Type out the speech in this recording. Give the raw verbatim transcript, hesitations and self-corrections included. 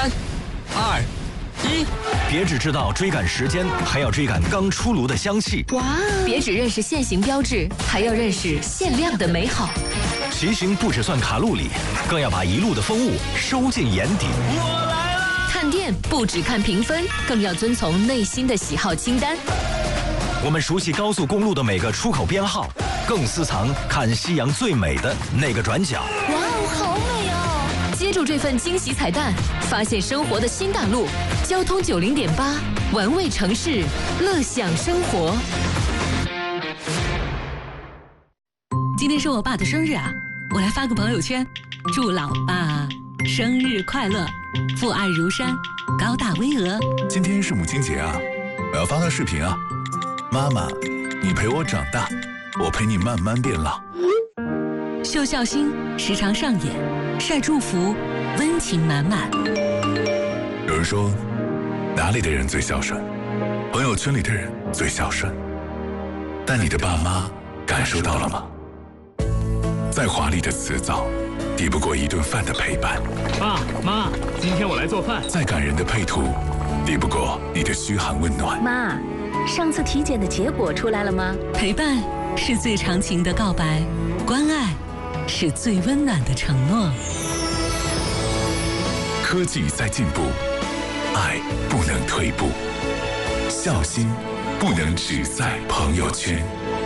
三、二、一， 别只知道追赶时间，还要追赶刚出炉的香气。 哇！别只认识限行标志，还要认识限量的美好。 骑行不只算卡路里，更要把一路的风物收进眼底。 我来了！ 看店不只看评分，更要遵从内心的喜好清单。 我们熟悉高速公路的每个出口编号，更私藏看夕阳最美的那个转角。 哇哦，好美哦！接住这份惊喜彩蛋，发现生活的新大陆。交通九零点八，玩味城市，乐享生活。 今天是我爸的生日啊，我来发个朋友圈，祝老爸生日快乐，父爱如山，高大巍峨。 今天是母亲节啊，我要发个视频啊。妈妈，你陪我长大，我陪你慢慢变老。 秀孝心时常上演，晒祝福，温情满满。 有人说，哪里的人最孝顺？朋友圈里的人最孝顺。但你的爸妈感受到了吗？再华丽的辞藻，抵不过一顿饭的陪伴。 爸妈，今天我来做饭。 再感人的配图，抵不过你的嘘寒问暖。 妈，上次体检的结果出来了吗？ 陪伴是最长情的告白，关爱是最温暖的承诺。 科技在进步，爱不能退步，孝心不能只在朋友圈。